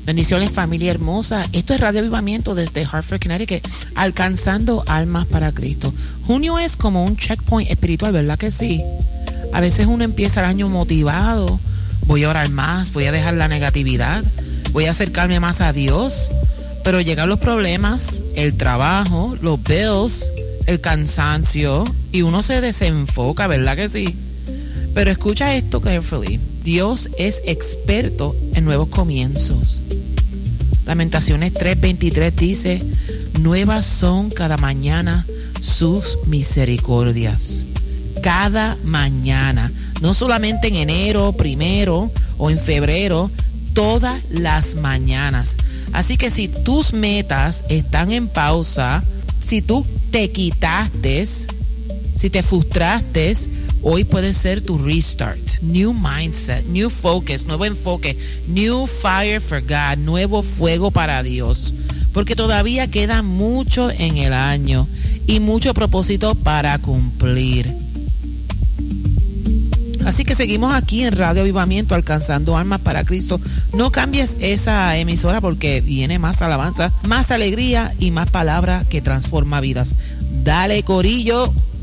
Bendiciones, familia hermosa. Esto es Radio Avivamiento desde Hartford, Connecticut, alcanzando almas para Cristo. Junio es como un checkpoint espiritual, ¿verdad que sí? A veces uno empieza el año motivado. Voy a orar más, voy a dejar la negatividad, voy a acercarme más a Dios. Pero llegan los problemas, el trabajo, los bills, el cansancio, y uno se desenfoca, ¿verdad que sí? Pero escucha esto carefully. Dios es experto en nuevos comienzos. Lamentaciones 3:23 dice: nuevas son cada mañana sus misericordias. Cada mañana, no solamente en enero, primero o en febrero, todas las mañanas. Así que si tus metas están en pausa, si tú te quitaste, si te frustraste, hoy puede ser tu restart. New mindset, new focus, nuevo enfoque, new fire for God, nuevo fuego para Dios. Porque todavía queda mucho en el año y mucho propósito para cumplir. Así que seguimos aquí en Radio Avivamiento, alcanzando almas para Cristo. No cambies esa emisora porque viene más alabanza, más alegría y más palabra que transforma vidas. Dale, corillo.